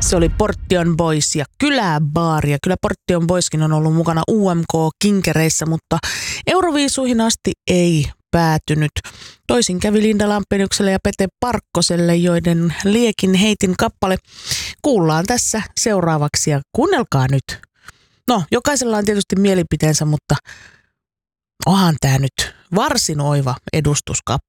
Se oli Portion Boys ja Kyläbaari. Ja kyllä Portion Boyskin on ollut mukana UMK-kinkereissä, mutta Euroviisuihin asti ei päätynyt. Toisin kävi Linda Lampeniukselle ja Pete Parkkoselle, joiden Liekin heitin kappale kuullaan tässä seuraavaksi. Ja kuunnelkaa nyt. No, jokaisella on tietysti mielipiteensä, mutta onhan tämä nyt varsin oiva edustuskappale.